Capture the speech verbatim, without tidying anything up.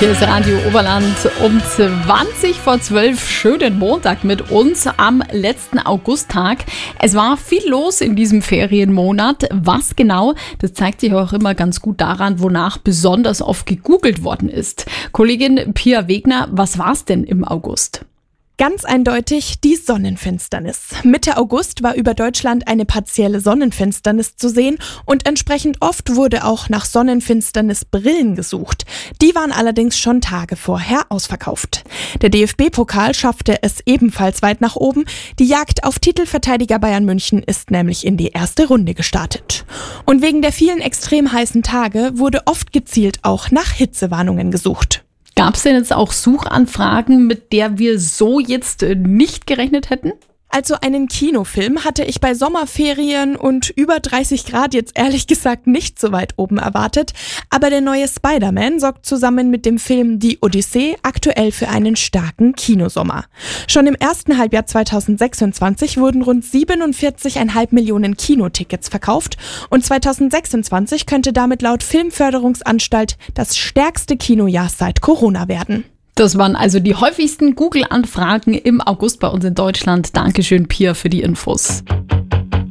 Hier ist Radio Oberland um zwanzig vor zwölf. Schönen Montag mit uns am letzten Augusttag. Es war viel los in diesem Ferienmonat. Was genau, das zeigt sich auch immer ganz gut daran, wonach besonders oft gegoogelt worden ist. Kollegin Pia Wegner, was war es denn im August? Ganz eindeutig die Sonnenfinsternis. Mitte August war über Deutschland eine partielle Sonnenfinsternis zu sehen und entsprechend oft wurde auch nach Sonnenfinsternisbrillen gesucht. Die waren allerdings schon Tage vorher ausverkauft. Der D F B-Pokal schaffte es ebenfalls weit nach oben. Die Jagd auf Titelverteidiger Bayern München ist nämlich in die erste Runde gestartet. Und wegen der vielen extrem heißen Tage wurde oft gezielt auch nach Hitzewarnungen gesucht. Gab es denn jetzt auch Suchanfragen, mit der wir so jetzt nicht gerechnet hätten? Also einen Kinofilm hatte ich bei Sommerferien und über dreißig Grad jetzt ehrlich gesagt nicht so weit oben erwartet. Aber der neue Spider-Man sorgt zusammen mit dem Film Die Odyssee aktuell für einen starken Kinosommer. Schon im ersten Halbjahr zweitausendsechsundzwanzig wurden rund siebenundvierzig Komma fünf Millionen Kinotickets verkauft und zweitausendsechsundzwanzig könnte damit laut Filmförderungsanstalt das stärkste Kinojahr seit Corona werden. Das waren also die häufigsten Google-Anfragen im August bei uns in Deutschland. Dankeschön, Pia, für die Infos.